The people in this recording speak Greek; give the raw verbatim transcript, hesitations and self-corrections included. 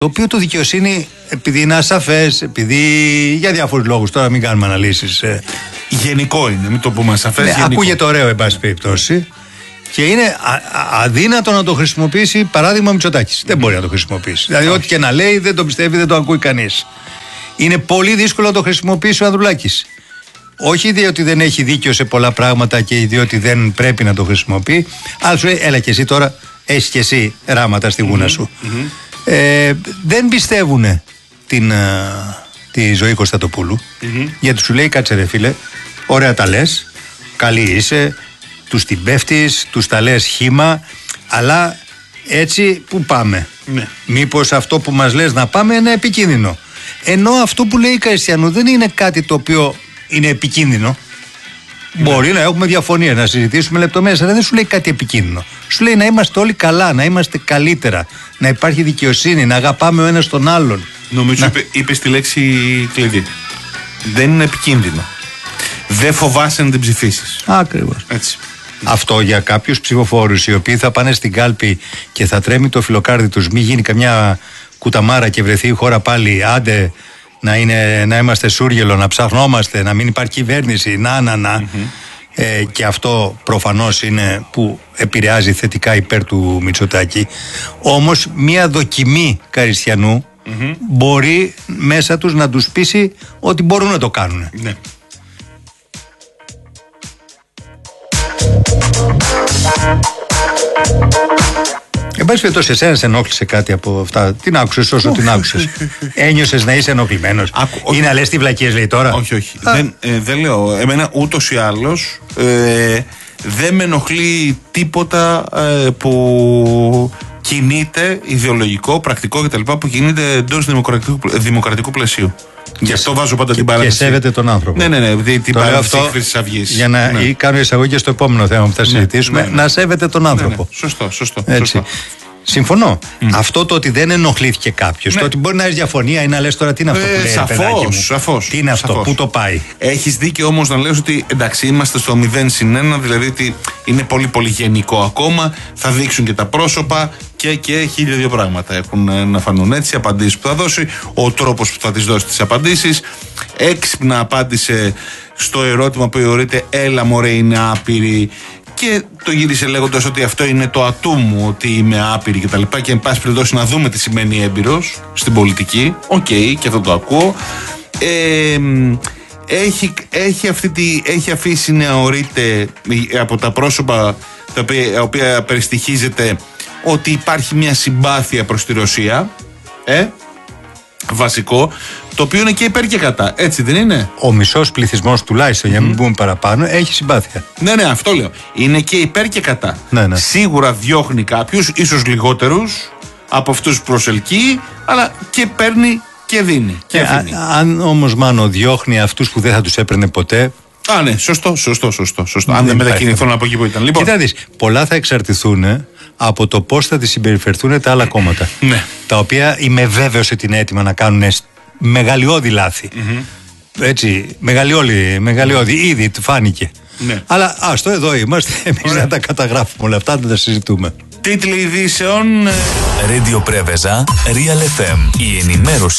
Το οποίο το δικαιοσύνη, επειδή είναι ασαφές, επειδή για διάφορους λόγους, τώρα μην κάνουμε αναλύσεις. Ε, γενικό είναι, μην το πούμε ασαφές. Ναι, ακούγεται ωραίο, εν πάση περιπτώσει. Και είναι α, α, αδύνατο να το χρησιμοποιήσει, παράδειγμα, Μητσοτάκης. Mm. Δεν μπορεί να το χρησιμοποιήσει. Δηλαδή, ό,τι και να λέει, δεν το πιστεύει, δεν το ακούει κανείς. Είναι πολύ δύσκολο να το χρησιμοποιήσει ο Ανδρουλάκης. Όχι διότι δεν έχει δίκιο σε πολλά πράγματα και διότι δεν πρέπει να το χρησιμοποιεί. Αλλά σου λέει, έλα και εσύ τώρα, έχεις και εσύ ράματα στη γούνα σου. Mm-hmm. Ε, δεν πιστεύουν την, α, τη Ζωή Κωνσταντοπούλου. Mm-hmm. Γιατί σου λέει, κάτσε ρε φίλε, ωραία τα λες, καλή είσαι, τους την πέφτεις, τους τα λες χύμα, αλλά έτσι που πάμε. Ναι. Μήπως αυτό που μας λες να πάμε είναι επικίνδυνο. Ενώ αυτό που λέει η Καριστιανού δεν είναι κάτι το οποίο είναι επικίνδυνο. Ναι. Μπορεί να έχουμε διαφωνία, να συζητήσουμε λεπτομέρειες, αλλά δεν σου λέει κάτι επικίνδυνο. Σου λέει να είμαστε όλοι καλά, να είμαστε καλύτερα, να υπάρχει δικαιοσύνη, να αγαπάμε ο ένας τον άλλον. Νομίζω να... είπε, είπε τη λέξη κλειδί. Δεν είναι επικίνδυνο. Δεν φοβάσαι να την ψηφίσεις. Ακριβώς. Έτσι. Αυτό για κάποιους ψηφοφόρους οι οποίοι θα πάνε στην κάλπη και θα τρέμει το φιλοκάρδι τους, μην γίνει καμιά κουταμάρα και βρεθεί η χώρα πάλι, άντε να, είναι, να είμαστε σούργελο, να ψαχνόμαστε, να μην υπάρχει κυβέρνηση, να, να, να. Mm-hmm. Ε, και αυτό προφανώς είναι που επηρεάζει θετικά υπέρ του Μητσοτάκη. Όμως μια δοκιμή Καριστιανού mm-hmm. μπορεί μέσα τους να τους πείσει ότι μπορούν να το κάνουν. Ναι. Εν πάση περιπτώσει, εσένα σε ενόχλησε κάτι από αυτά? Την άκουσες όσο την άκουσες? Ένιωσες να είσαι ενοχλημένος ή να λες τι βλακίες λέει τώρα? Όχι, όχι. Δεν, ε, δεν λέω. Εμένα ούτως ή άλλως ε, δεν με ενοχλεί τίποτα ε, που κινείται ιδεολογικό, πρακτικό κτλ. Που κινείται εντός δημοκρατικού, δημοκρατικού πλαισίου. Γι' αυτό βάζω πάντα και, την παράδοση. Και σέβεται τον άνθρωπο. Ναι, ναι, ναι. Την παράδοση της Χρυσής Αυγής. Για να ναι. κάνω εισαγωγή στο επόμενο θέμα που θα συζητήσουμε, ναι, ναι, ναι. να σέβεται τον άνθρωπο. Ναι, ναι. Σωστό, σωστό. Έτσι. σωστό. Συμφωνώ. Mm. Αυτό το ότι δεν ενοχλήθηκε κάποιος, ναι. το ότι μπορεί να έχει διαφωνία ή να λες τώρα τι είναι αυτό ε, που λέει, σαφώς, σαφώς. Τι είναι αυτό, σαφώς. πού το πάει. Έχεις δίκιο όμως να λες ότι εντάξει, είμαστε στο μηδέν συν ένα, δηλαδή ότι είναι πολύ πολύ γενικό ακόμα. Θα δείξουν και τα πρόσωπα και, και χίλια δύο πράγματα έχουν να φανούν έτσι. Απαντήσεις που θα δώσει, ο τρόπος που θα τις δώσει τις απαντήσεις. Έξυπνα απάντησε στο ερώτημα που θεωρείται έλα μωρέ είναι άπειρη. Και το γύρισε λέγοντας ότι αυτό είναι το ατού μου, ότι είμαι άπειρη και τα λοιπά. Και εν πάση περιπτώσει να δούμε τι σημαίνει έμπειρος στην πολιτική. Οκ, okay, και αυτό το ακούω. Ε, έχει, έχει, αυτή τη, έχει αφήσει να ορείται από τα πρόσωπα τα οποία, οποία περιστοιχίζεται ότι υπάρχει μια συμπάθεια προς τη Ρωσία. Ε, βασικό. Το οποίο είναι και υπέρ και κατά. Έτσι δεν είναι? Ο μισός πληθυσμός τουλάχιστον, mm-hmm. για να μην πούμε παραπάνω, έχει συμπάθεια. Ναι, ναι, αυτό λέω. Είναι και υπέρ και κατά. Ναι, ναι. Σίγουρα διώχνει κάποιους, ίσως λιγότερους από αυτούς που προσελκύει, αλλά και παίρνει και δίνει. Και και α, αν όμως Μάνο διώχνει αυτούς που δεν θα τους έπαιρνε ποτέ. Α, ναι, σωστό, σωστό, σωστό. σωστό. Αν δεν μετακινηθούν από εκεί που ήταν. Λοιπόν. Κοίτα δεις, πολλά θα εξαρτηθούν από το πώς θα τις συμπεριφερθούν τα άλλα κόμματα. Ναι. Τα οποία είμαι βέβαιος ότι είναι έτοιμα να κάνουν μεγαλειώδη λάθη. Mm-hmm. Έτσι, μεγαλειώδη, μεγαλειώδη, ήδη φάνηκε. Ναι. Αλλά άστο, εδώ είμαστε εμείς να τα καταγράφουμε όλα αυτά, να τα συζητούμε. Τίτλοι ειδήσεων. Radio Preveza, Real εφ εμ. Η ενημέρωση